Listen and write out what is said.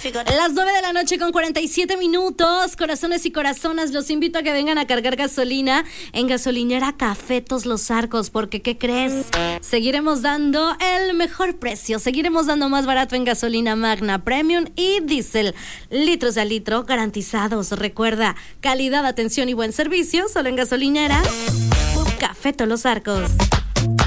Las 9 de la noche con 47 minutos, corazones y corazonas, los invito a que vengan a cargar gasolina en Gasolinera Cafetos Los Arcos, porque ¿qué crees? Seguiremos dando el mejor precio, seguiremos dando más barato en gasolina Magna, Premium y Diesel, litros de litro garantizados. Recuerda, calidad, atención y buen servicio, solo en Gasolinera Cafetos Los Arcos.